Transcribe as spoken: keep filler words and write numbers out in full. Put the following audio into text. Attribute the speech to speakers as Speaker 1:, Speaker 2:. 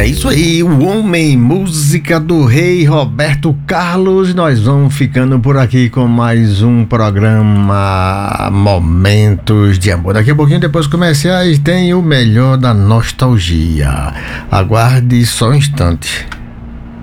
Speaker 1: É isso aí, o Homem, música do rei Roberto Carlos. Nós vamos ficando por aqui com mais um programa Momentos de Amor. Daqui a pouquinho, depois comerciais, tem o melhor da nostalgia. Aguarde só um instante.